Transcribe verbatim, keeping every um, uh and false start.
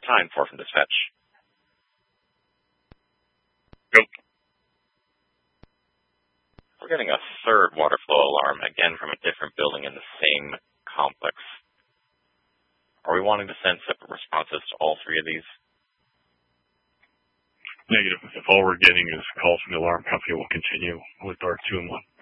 time for from dispatch. Nope. We're getting a third water flow alarm, again from a different building in the same complex. Are we wanting to send separate responses to all three of these? Negative. If all we're getting is calls from the alarm company, we'll continue with our two and one.